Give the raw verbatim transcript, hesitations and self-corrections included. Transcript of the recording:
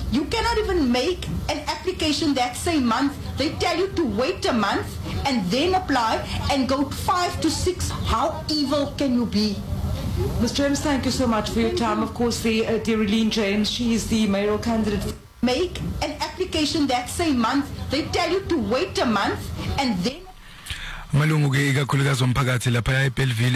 You cannot even make an application that same month. They tell you to wait a month and then apply and go five to six. How evil can you be? Miz James, thank you so much for your time. Of course, the uh, dear Eileen James, she is the mayoral candidate. Make an application that same month. They tell you to wait a month and then Malungu ke ikakhulukazi omphakathi lapha eBellville